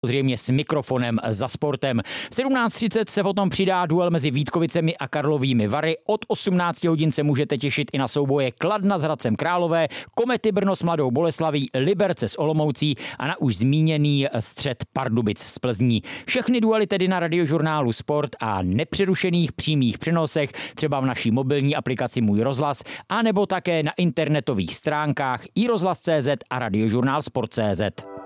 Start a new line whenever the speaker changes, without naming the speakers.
Zřejmě s mikrofonem za sportem. V 17:30 se potom přidá duel mezi Vítkovicemi a Karlovými Vary. Od 18 hodin se můžete těšit i na souboje Kladna s Hradcem Králové, Komety Brno s Mladou Boleslaví, Liberce s Olomoucí a na už zmíněný střet Pardubic s Plzní. Všechny duely tedy na Radiožurnálu Sport a nepřerušených přímých přenosech, třeba v naší mobilní aplikaci Můj rozhlas, a nebo také na internetových stránkách iRozhlas.cz a Radiožurnál Sport.cz.